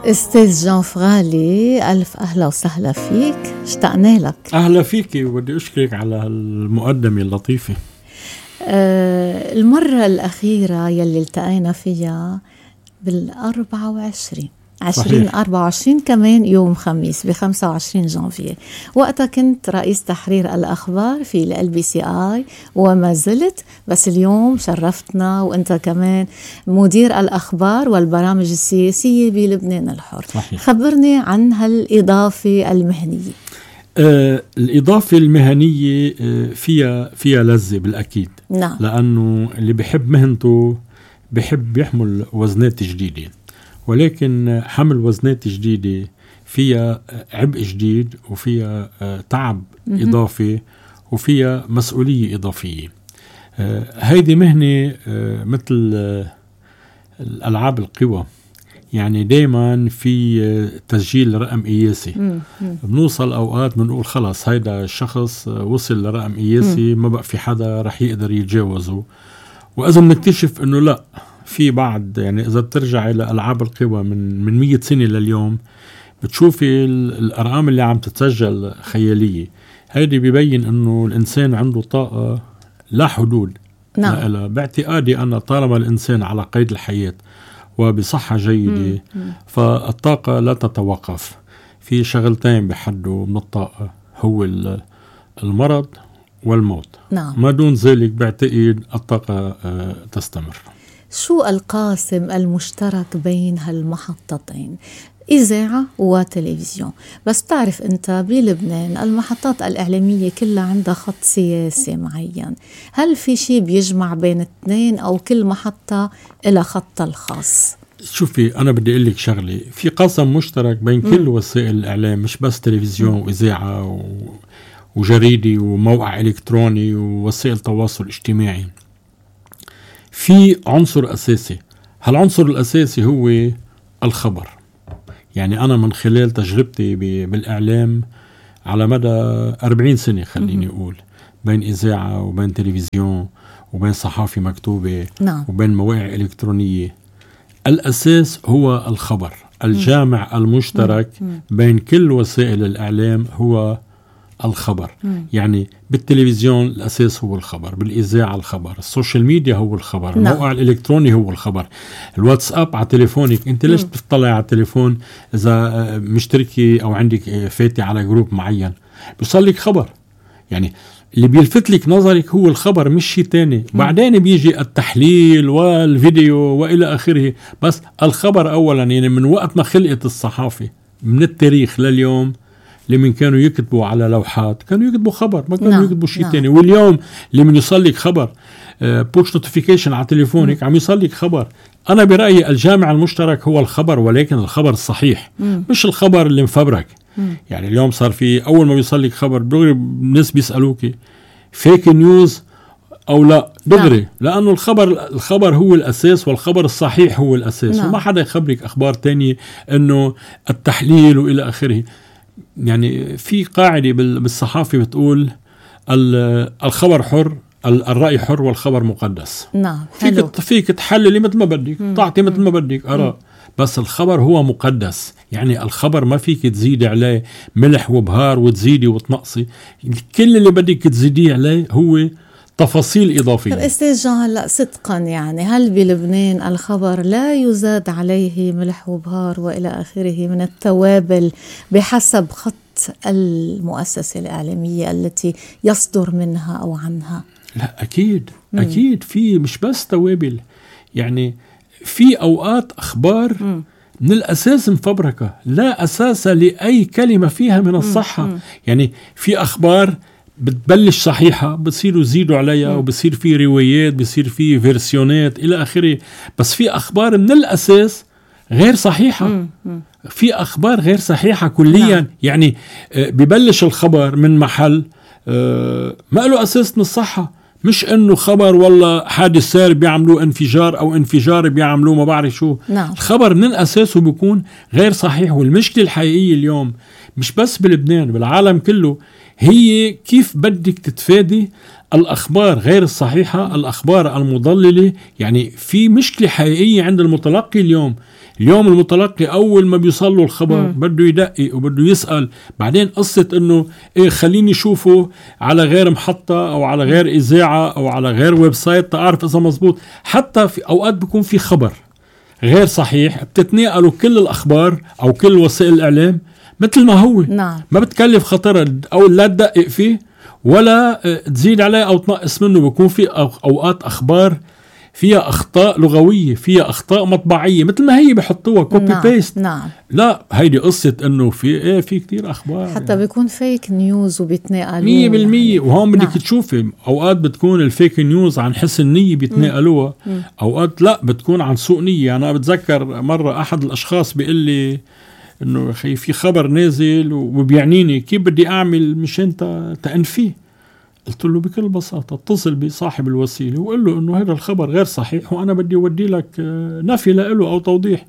أستاذ جان فغالي، ألف أهلا وسهلا فيك، اشتقنا لك. أهلا فيكي، وبدي أشكرك على المقدمة اللطيفة. المرة الأخيرة يلي التقينا فيها بال24 2024 كمان يوم خميس ب25 جانفية، وقتها كنت رئيس تحرير الأخبار في LBCI وما زلت، بس اليوم شرفتنا وأنت كمان مدير الأخبار والبرامج السياسية بلبنان الحر. صحيح. خبرني عن هالإضافة المهنية. الإضافة المهنية فيها لذة بالأكيد. نعم. لأنه اللي بيحب مهنته بيحب يحمل وزنات جديدة، ولكن حمل وزنات جديدة فيها عبء جديد، وفيها تعب إضافي، وفيها مسؤولية إضافية. هيدي مهنة مثل الألعاب القوى، يعني دايما في تسجيل رقم قياسي. بنوصل أوقات بنقول خلاص هيدا الشخص وصل لرقم قياسي، ما بقى في حدا رح يقدر يتجاوزه. وإذا بنكتشف إنه لا، في بعد، يعني إذا بترجع إلى ألعاب القوى من 100 سنة لليوم، بتشوفي الأرقام اللي عم تتسجل خيالية. هيدي بيبين إنه الإنسان عنده طاقة لا حدود. نعم. باعتقادي أنا طالما الإنسان على قيد الحياة وبصحة جيدة، فالطاقة لا تتوقف. في شغلتين بحدوا من الطاقة، هو المرض والموت. نعم. ما دون ذلك بعتقد الطاقة تستمر. شو القاسم المشترك بين هالمحطتين، إذاعة وتلفزيون؟ بس تعرف أنت بلبنان المحطات الإعلامية كلها عندها خط سياسي معين، هل في شيء بيجمع بين الاثنين أو كل محطة إلى خطها الخاص؟ شوفي، أنا بدي أقول لك شغلة، في قاسم مشترك بين كل وسائل الإعلام، مش بس تلفزيون وإذاعة وجريدي وموقع إلكتروني ووسائل تواصل اجتماعي. في عنصر أساسي، هالعنصر الأساسي هو الخبر. يعني أنا من خلال تجربتي بالإعلام على مدى 40 سنة خليني أقول، بين إذاعة وبين تلفزيون وبين صحافة مكتوبة. نعم. وبين مواقع إلكترونية، الأساس هو الخبر. الجامع المشترك بين كل وسائل الإعلام هو الخبر. يعني بالتلفزيون الأساس هو الخبر، بالإذاعة الخبر، السوشيال ميديا هو الخبر، الموقع الإلكتروني هو الخبر، الواتساب على تليفونك. أنت ليش بتطلع على التليفون إذا مشتركي أو عندك فاتي على جروب معين؟ بيوصل لك خبر. يعني اللي بيلفت لك نظرك هو الخبر، مش شيء تاني. بعدين بيجي التحليل والفيديو وإلى آخره، بس الخبر أولا. يعني من وقت ما خلقت الصحافة من التاريخ لليوم، لمن كانوا يكتبوا على لوحات كانوا يكتبوا خبر، ما كانوا يكتبوا شيء تاني. واليوم لمن يوصل لك خبر بوش نوتيفيكيشن على تليفونك عم يوصل لك خبر. أنا برأيي الجامع المشترك هو الخبر، ولكن الخبر الصحيح، مش الخبر اللي مفبرك. يعني اليوم صار في أول ما بيوصل لك خبر دغري الناس بيسألوك فيك نيوز أو لا، دغري. لأنه الخبر هو الأساس، والخبر الصحيح هو الأساس. وما حدا يخبرك أخبار تانية إنه التحليل وإلى آخره. يعني في قاعدة بالصحافة بتقول الخبر حر، الرأي حر، والخبر مقدس. نعم. فيك تحللي مثل ما بدك، تعطي مثل ما بدك آراء، بس الخبر هو مقدس. يعني الخبر ما فيك تزيدي عليه ملح وبهار وتزيدي وتنقصي. كل اللي بدك تزيديه عليه هو تفاصيل إضافية. أستاذ جان، هلا صدقا يعني هل بلبنان الخبر لا يزاد عليه ملح وبهار وإلى آخره من التوابل بحسب خط المؤسسة الإعلامية التي يصدر منها أو عنها؟ لا، أكيد. أكيد في مش بس توابل، يعني في أوقات أخبار من الأساس مفبركة، لا أساس لأي كلمة فيها من الصحة. يعني في أخبار بتبلش صحيحة، بتصيروا يزيدوا عليها، وبصير في روايات، بصير في فيرسيونات إلى آخره. بس في أخبار من الأساس غير صحيحة. في أخبار غير صحيحة كليا. يعني ببلش الخبر من محل ما له أساس من الصحة، مش إنه خبر والله حادث صار بيعملوا انفجار أو انفجار بيعملوا ما بعرف شو. الخبر من أساسه بيكون غير صحيح. والمشكلة الحقيقية اليوم مش بس بلبنان، بالعالم كله، هي كيف بدك تتفادي الأخبار غير الصحيحة، الأخبار المضللة، يعني في مشكلة حقيقية عند المتلقي اليوم المتلقي أول ما بيوصل له الخبر بده يدقق وبده يسأل. بعدين قصة إنه خليني شوفه على غير محطة أو على غير إذاعة أو على غير ويب سايت تعرف إذا مزبوط. حتى في أوقات بيكون في خبر غير صحيح بتتنقلوا كل الأخبار أو كل وسائل الإعلام مثل ما هو. نعم. ما بتكلف خطر أو لا تدقق فيه ولا تزيد عليه أو تنقص منه. بيكون في أوقات أخبار فيها أخطاء لغوية، فيها أخطاء مطبعية مثل ما هي بحطوها كوبي بيست. نعم. لا، هيدي قصة إنه في كتير أخبار حتى يعني بيكون فيك نيوز وبيتنقلوا 100%. وهون بدك تشوفي أوقات بتكون الفيك نيوز عن حسن نية بيتنقلوها، أوقات لا بتكون عن سوء نية. أنا بتذكر مرة أحد الأشخاص بيقول لي إنه أخي في خبر نازل وبيعنيني كيف بدي أعمل مشان تأنفيه. قلت له بكل بساطة اتصل بصاحب الوسيلة وقل له إنه هذا الخبر غير صحيح وأنا بدي أودي لك نفي له أو توضيح،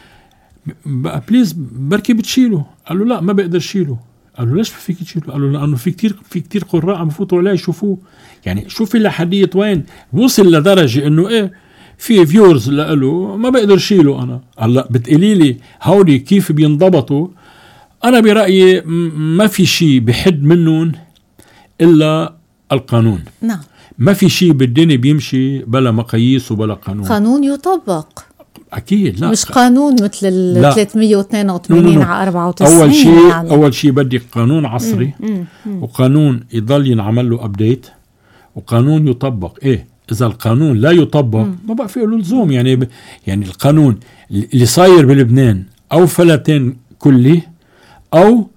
بقى بليز بركي بتشيله. قال له لا ما بقدر شيله. قال له ليش فيك تشيله؟ قال له لأنه في كتير قراء عم بفوتوا عليه يشوفوه. يعني شوفي لحدية وين وصل لدرجة إنه في فيورز له ما بقدر شيله. أنا هلا بتقولي لي هودي كيف بينضبطوا؟ أنا برأيي ما في شيء بحد منهم إلا القانون. نعم. ما في شيء بالدنيا بيمشي بلا مقاييس وبلا قانون. قانون يطبق أكيد. لا مش قانون مثل 382 على 94. أول شيء بدي قانون عصري وقانون يضل ينعمل له أبديت وقانون يطبق. إذا القانون لا يطبق ما بقى فيه له لزوم. يعني القانون اللي صاير بلبنان أو فلتين كلي أو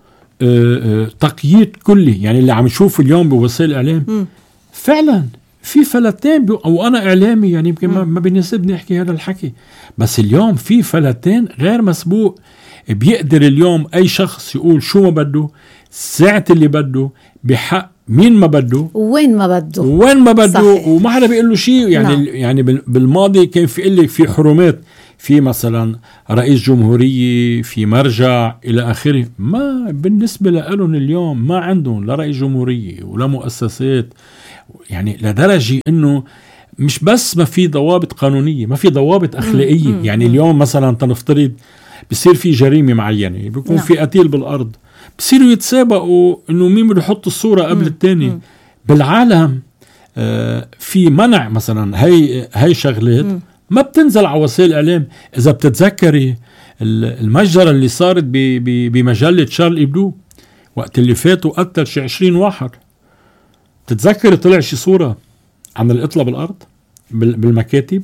تقييد كلي. يعني اللي عم نشوفه اليوم بوسائل الإعلام فعلا في فلتين أو أنا إعلامي يعني يمكن ما بيناسبني أحكي هذا الحكي، بس اليوم في فلتين غير مسبوق. بيقدر اليوم أي شخص يقول شو ما بده ساعة اللي بده بحق مين ما بده وين ما بده وما حدا بيقول له شيء. يعني بالماضي كان في لك في حرمات، في مثلا رئيس جمهورية، في مرجع إلى آخره. ما بالنسبة لهم اليوم ما عندهم لا رئيس جمهورية ولا مؤسسات. يعني لدرجة إنه مش بس ما في ضوابط قانونية، ما في ضوابط أخلاقية. يعني اليوم مثلا تنفترض بصير في جريمة معينة، بيكون في قتيل بالأرض، بصيروا يتسابقوا إنه مين بده يحط الصورة قبل التاني. بالعالم في منع مثلا هاي شغلات ما بتنزل على وسائل الإعلام. إذا بتتذكري المجزرة اللي صارت بمجلة شارل إبدو وقت اللي فاتوا قتل شي 20 واحد، تتذكري طلع شي صورة عن الإطلاق بالأرض بالمكاتب؟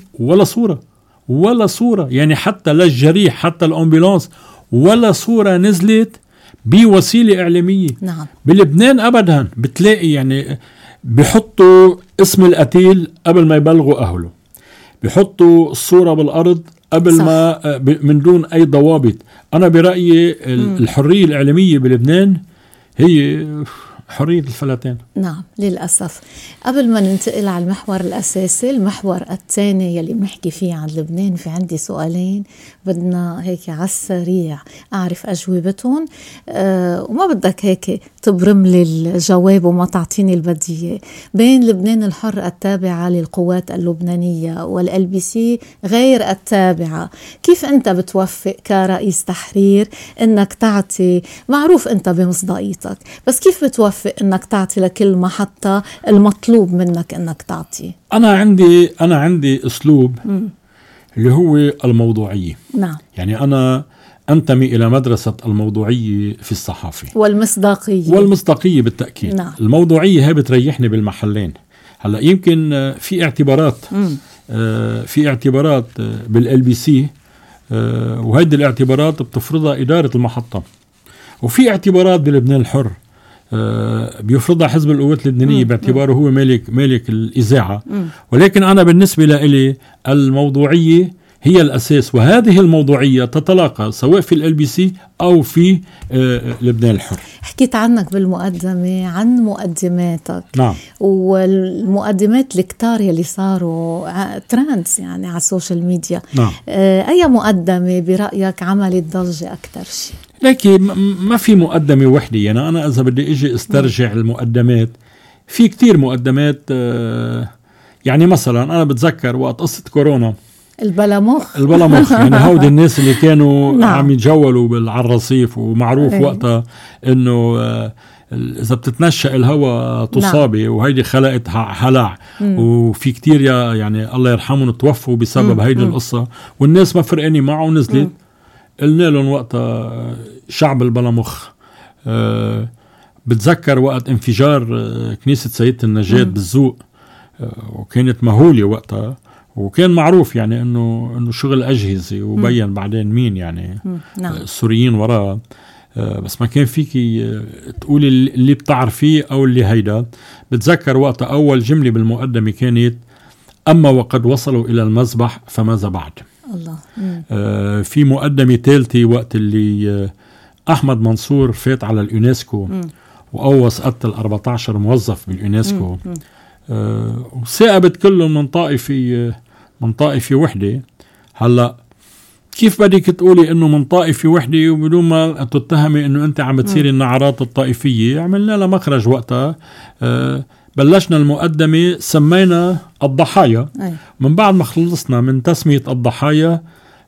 ولا صورة. يعني حتى للجريح حتى الأمبولانس ولا صورة نزلت بوسيلة إعلامية. نعم. بلبنان أبدا بتلاقي يعني بيحطوا اسم القتيل قبل ما يبلغوا أهله، بيحطوا الصورة بالأرض قبل صح. ما من دون أي ضوابط. أنا برأيي الحرية الإعلامية بلبنان هي حرية الفلاتين. نعم للأسف. قبل ما ننتقل على المحور الأساسي، المحور الثاني يلي بنحكي فيه عن لبنان، في عندي سؤالين بدنا هيك على السريع أعرف أجوبتهم، وما بدك هيك تبرم لي الجواب وما تعطيني البديهة. بين لبنان الحر التابعة للقوات اللبنانية والLBC غير التابعة، كيف أنت بتوفق كرئيس تحرير أنك تعطي، معروف أنت بمصداقيتك، بس كيف بتوفق انك تعطي لكل محطة المطلوب منك انك تعطي؟ انا عندي اسلوب اللي هو الموضوعية. نعم. يعني انا انتمي الى مدرسة الموضوعية في الصحافة والمصداقية بالتأكيد. نعم. الموضوعية هي بتريحني بالمحلين. هلا يمكن في اعتبارات بالLBC وهيدي الاعتبارات بتفرضها إدارة المحطة، وفي اعتبارات بلبنان الحر بيفرضها حزب القوات اللبنانية باعتباره هو مالك الإذاعة. ولكن أنا بالنسبة لي الموضوعية هي الأساس، وهذه الموضوعية تتلاقى سواء في الLBC أو في لبنان الحر. حكيت عنك بالمقدمة عن مقدماتك. نعم. والمقدمات الكتار يلي صاروا ترندز يعني على السوشيال ميديا. نعم. أي مقدمة برأيك عملت ضجة أكتر شيء؟ لكن ما في مقدمة وحدة. يعني أنا إذا بدي أجي استرجع المقدمات، في كتير مقدمات. يعني مثلا أنا بتذكر وقت قصة كورونا البلاموخ يعني هودي الناس اللي كانوا نعم. عم يتجولوا على الرصيف، ومعروف وقتها إنه إذا بتتنشأ الهواء تصابي، وهيدي خلقت هلع، وفي كتير يعني الله يرحمهم توفوا بسبب هيدي القصة، والناس ما فرقاني معه ونزلت. قلنا لهم وقتها شعب البلاموخ. بتذكر وقت انفجار كنيسة سيدة النجاة بالزوق، وكانت مهولة وقتها، وكان معروف يعني انه شغل اجهزة، وبين بعدين مين يعني السوريين وراء. بس ما كان فيكي تقولي اللي بتعرفيه او اللي هيدا. بتذكر وقتها اول جملة بالمقدمة كانت: اما وقد وصلوا الى المذبح فماذا بعد. الله. في مقدمة ثالثة وقت اللي احمد منصور فات على اليونسكو وقوص قتل 14 موظف باليونسكو، وثاقبت كلهم من طائفة وحدة. هلا كيف بدك تقولي انه من طائفة وحدة وبدون ما تتهمي انه انت عم تصيري النعرات الطائفية؟ عملنا لها مخرج وقتها. بلشنا المقدمة سمينا الضحايا. من بعد ما خلصنا من تسمية الضحايا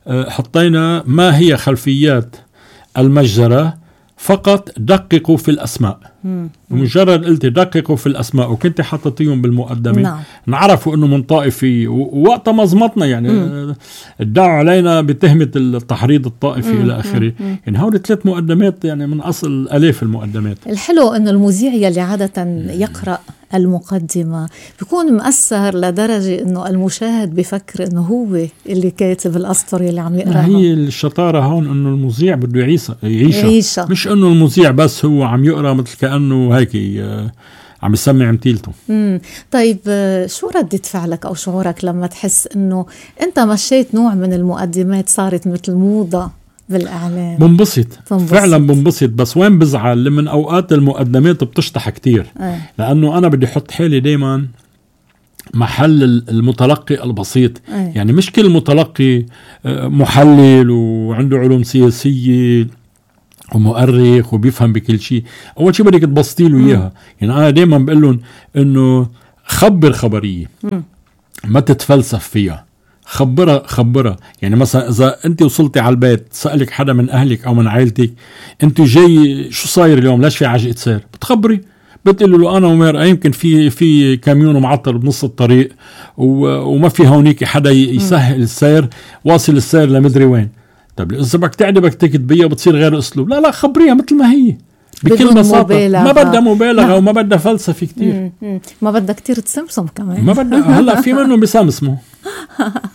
حطينا ما هي خلفيات المجزرة، فقط دققوا في الأسماء. مجرد قلت دققوا في الأسماء وكنت حطيتيهم بالمقدمة، نعرفوا أنه من طائفي، ووقتها مزمطنا يعني ادعوا علينا بتهمة التحريض الطائفي إلى آخره. يعني هؤلاء 3 مقدمات يعني من أصل آلاف المقدمات. الحلو أنه المذيع يلي عادة يقرأ المقدمة بيكون مأثر لدرجة أنه المشاهد بيفكر أنه هو اللي كاتب الأسطر اللي عم يقرأها. هي الشطارة هون أنه المذيع بده يعيشها، مش أنه المذيع بس هو عم يقرأ مثل كأنه هيك عم يسمع متيلته. طيب شو ردة فعلك أو شعورك لما تحس أنه أنت مشيت نوع من المقدمات صارت مثل موضة بالإعلام؟ بنبسط فعلا بنبسط، بس وين بزعل لمن أوقات المقدمات بتشطح كتير. لأنه أنا بدي أحط حالي دايما محل المتلقي البسيط. يعني مش كل متلقي محلل وعنده علوم سياسية ومؤرخ وبيفهم بكل شيء. أول شيء بدك تبسطي له إياها. يعني أنا دايما بقول لهم إنه خبر خبرية، ما تتفلسف فيها، خبرها. يعني مثلا إذا أنت وصلتي على البيت سألك حدا من أهلك أو من عائلتك أنت جاي شو صاير اليوم، ليش في عجقة سير، بتخبري، بتقول له أنا ومير يمكن في كاميون معطل بنص الطريق وما في هونيك حدا يسهل السير، واصل السير لمدري وين. طب إذا بدك تعدي بدك تكتبيها بتصير غير أسلوب. لا خبريها مثل ما هي بكل بساطة، ما بدها مبالغة وما بدها فلسفة كتير. ما بدها كتير تسمسم كمان. ما بدها. هلا في منهم بيسمسموا